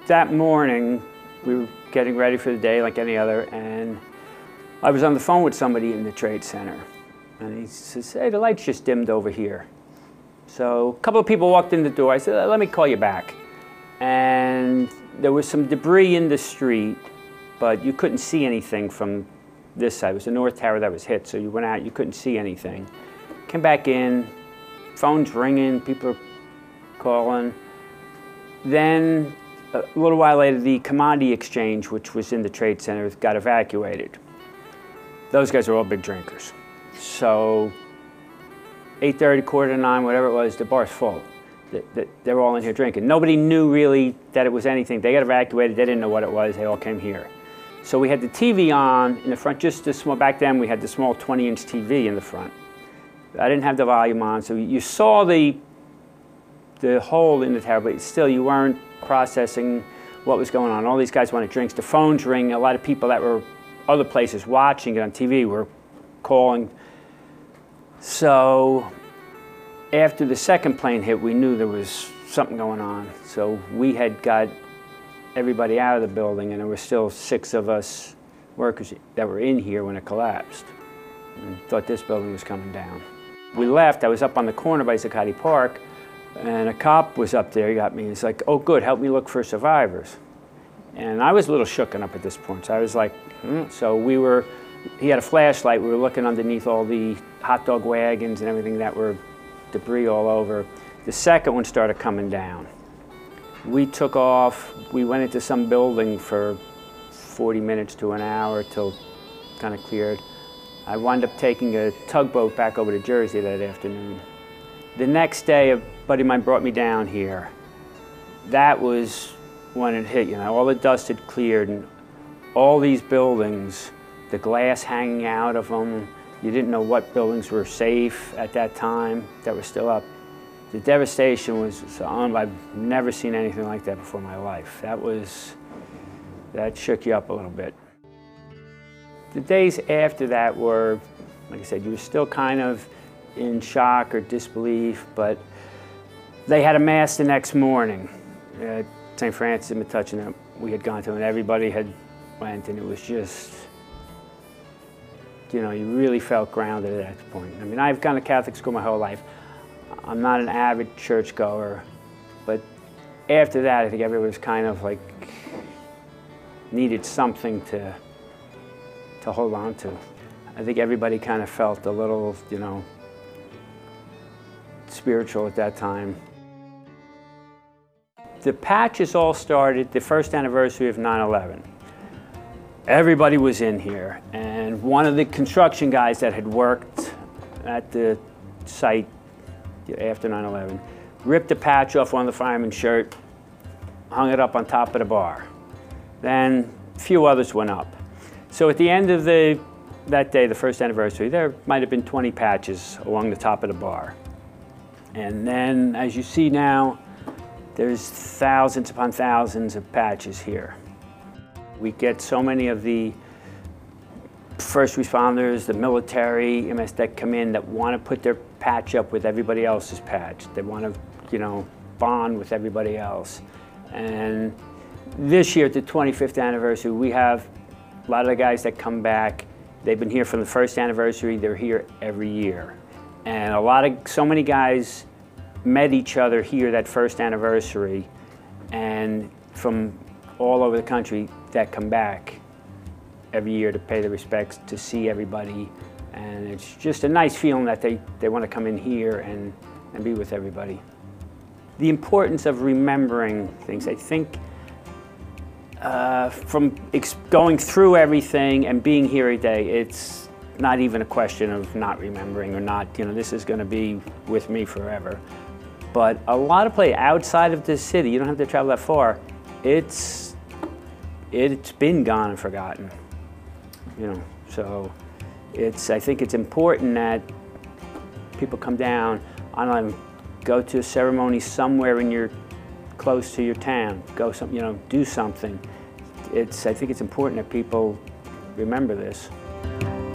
that morning, we were getting ready for the day like any other, and I was on the phone with somebody in the Trade Center. And he says, hey, the lights just dimmed over here. So a couple of people walked in the door. I said, let me call you back. And there was some debris in the street, but you couldn't see anything from this side. It was the north tower that was hit, so you went out, you couldn't see anything. Came back in, phone's ringing, people are calling. Then a little while later, the commodity exchange, which was in the Trade Center, got evacuated. Those guys are all big drinkers. So 8:30, quarter to 9, whatever it was, the bar's full. They're all in here drinking. Nobody knew really that it was anything. They got evacuated, they didn't know what it was, they all came here. So we had the TV on in the front, just the small, back then we had the small 20-inch TV in the front. I didn't have the volume on, so you saw the hole in the tower, but still you weren't processing what was going on. All these guys wanted drinks, the phones ring, a lot of people that were other places watching it on TV were calling. So after the second plane hit, we knew there was something going on. So we had got everybody out of the building, and there were still 6 of us workers that were in here when it collapsed. And thought this building was coming down. We left, I was up on the corner by Zuccotti Park, and a cop was up there, he got me, he's like, oh good, help me look for survivors. And I was a little shooken up at this point, so I was like, So he had a flashlight, we were looking underneath all the hot dog wagons and everything that were debris all over. The second one started coming down. We took off, we went into some building for 40 minutes to an hour till kind of cleared. I wound up taking a tugboat back over to Jersey that afternoon. The next day, a buddy of mine brought me down here. That was when it hit, you know, all the dust had cleared and all these buildings, the glass hanging out of them, you didn't know what buildings were safe at that time that were still up. The devastation was, I've never seen anything like that before in my life. That shook you up a little bit. The days after that were, like I said, you were still kind of in shock or disbelief, but they had a mass the next morning at St. Francis in Metuchen that we had gone to, and everybody had went, and it was just, you know, you really felt grounded at that point. I mean, I've gone to Catholic school my whole life. I'm not an avid churchgoer, but after that, I think everybody was kind of like, needed something to hold on to. I think everybody kind of felt a little, you know, spiritual at that time. The patches all started the first anniversary of 9/11. Everybody was in here, and one of the construction guys that had worked at the site after 9/11 ripped a patch off one of the fireman's shirt, hung it up on top of the bar. Then a few others went up. So at the end of that day, the first anniversary, there might have been 20 patches along the top of the bar. And then, as you see now, there's thousands upon thousands of patches here. We get so many of the first responders, the military, EMS that come in that want to put their patch up with everybody else's patch. They want to, you know, bond with everybody else. And this year, at the 25th anniversary, we have a lot of the guys that come back. They've been here from the first anniversary. They're here every year. And so many guys met each other here that first anniversary, and from all over the country that come back every year to pay their respects, to see everybody. And it's just a nice feeling that they want to come in here and be with everybody. The importance of remembering things, I think, from going through everything and being here every day, it's not even a question of not remembering or not, you know, this is going to be with me forever. But a lot of places outside of this city, you don't have to travel that far, it's been gone and forgotten, you know. So I think it's important that people come down, I don't know, go to a ceremony somewhere close to your town, you know, do something. I think it's important that people remember this.